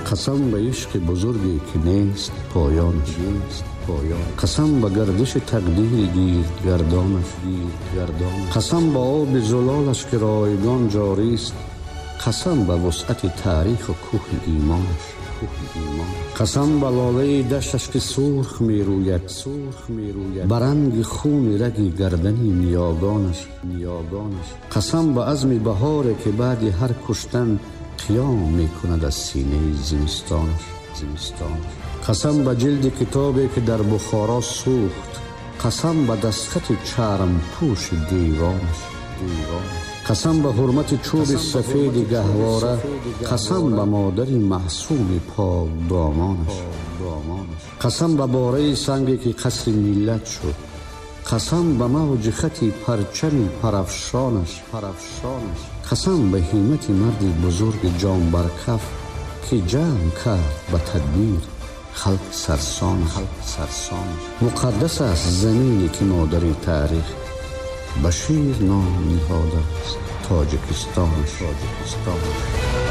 قسم به عشق بزرگی که نیست پایانش، قسم به گردش تقدیر گردانش، قسم به آب زلالش که رایگان جاری است، قسم به وسعت تاریخ و کوه ایمانش، قسم به لاله دشتش که سرخ می روید برنگ خون رگ گردنی نیاگانش، قسم به عزم بهاره که بعد هر کشتن قیام می کند از سینه زمستانش، قسم به جلد کتابی که در بخارا سوخت، قسم به دستخط چرم پوش دیوانش، قسم به حرمت چوب سفید گهواره، قسم به مادر معصوم پاک دامانش، قسم به باره سنگی که قصر ملت شد، قسم به موج خطی پرچم پرافشانش، قسم به همت مرد بزرگ جان برکف که جمع کرد به تدبیر خلق سرسانش. مقدس است زمینی که مادر تاریخ بشیر نام نهاده است، تاجیکستانش.